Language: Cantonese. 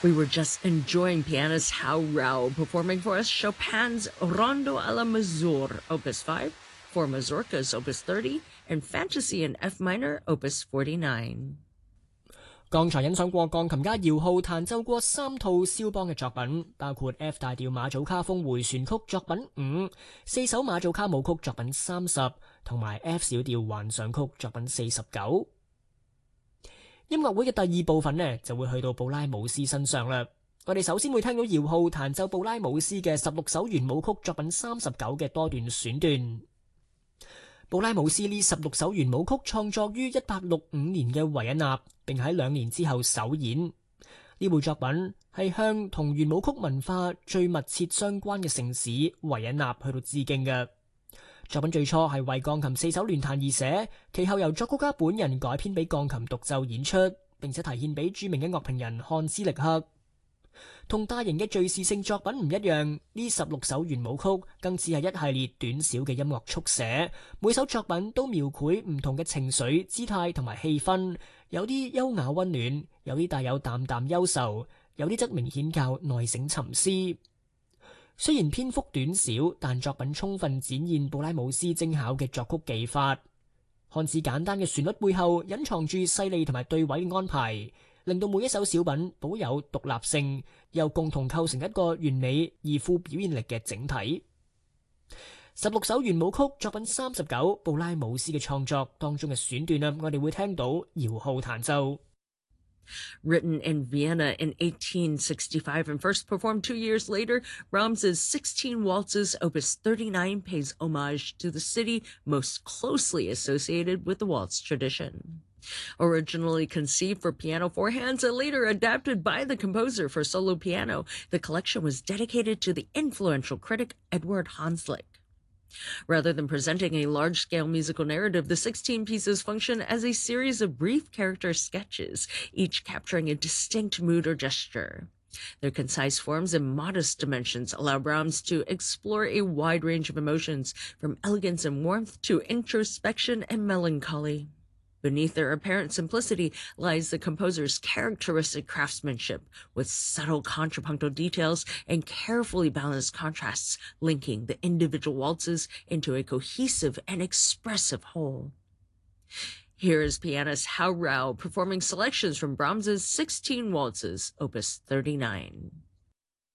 We were just enjoying pianist Hao Rao performing for us Chopin's Rondo alla Mazur, Opus 5, for Mazurkas, Opus 30, and Fantasy in F minor, Opus 49. 剛才欣賞過鋼琴家姚浩彈奏過3套肖邦嘅作品，包括 F 大調馬祖卡風迴旋曲作品5、4首馬祖卡舞曲作品30，同埋 F 小調幻想曲作品49。音樂會嘅第二部分呢，就會去到布拉姆斯身上啦。我哋首先會聽到姚浩彈奏布拉姆斯嘅16首圓舞曲作品39嘅多段選段。布拉姆斯呢16首圓舞曲創作於1865年嘅維也納，並喺2年之後首演。呢部作品係向同圓舞曲文化最密切相關嘅城市維也納去到致敬嘅。作品最初係為鋼琴4手聯彈而寫，其後由作曲家本人改編俾鋼琴獨奏演出，並且提獻俾著名嘅樂評人漢斯力克。同大型嘅敘事性作品唔一樣，呢16首圓舞曲更似係一系列短小嘅音樂速寫，每首作品都描繪唔同嘅情緒、姿態同埋氣氛，有啲優雅溫暖，有啲帶有淡淡憂愁，有啲則明顯較內省沉思。雖然篇幅短小，但作品充分展現布拉姆斯精巧嘅作曲技法。看似簡單嘅旋律背後隱藏住細膩同埋對位嘅安排，令到每一首小品保有獨立性，又共同構成一個完美而富表現力嘅整體。16首圓舞曲作品39，布拉姆斯嘅創作當中嘅選段我哋會聽到姚浩彈奏。 Written in Vienna in 1865 and first performed 2 years later, Brahms's 16 Waltzes, Opus 39, pays homage to the city most closely associated with the waltz tradition. Originally conceived for piano four hands and later adapted by the composer for solo piano, the collection was dedicated to the influential critic Eduard Hanslick. Rather than presenting a large-scale musical narrative, the 16 pieces function as a series of brief character sketches, each capturing a distinct mood or gesture. Their concise forms and modest dimensions allow Brahms to explore a wide range of emotions, from elegance and warmth to introspection and melancholy. Beneath their apparent simplicity lies the composer's characteristic craftsmanship, with subtle contrapuntal details and carefully balanced contrasts linking the individual waltzes into a cohesive and expressive whole. Here is pianist Hao Rao performing selections from Brahms's 16 Waltzes, Opus 39.